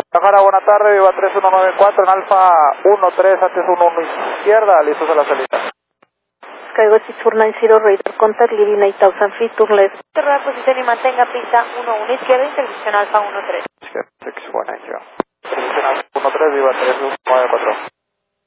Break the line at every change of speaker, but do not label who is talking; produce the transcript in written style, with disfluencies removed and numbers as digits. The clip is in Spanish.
Guadalajara, buena tarde, Viva 3194 en Alfa 13, antes 11 izquierda, listos a la salida.
Skygo 6490, radar contact, leading 8000 feet, turn left.
Cerrar posición y mantenga pista 11 izquierda, intersección Alfa 13.
Izquierda, 619, Selección Alfa 13, Viva 3194.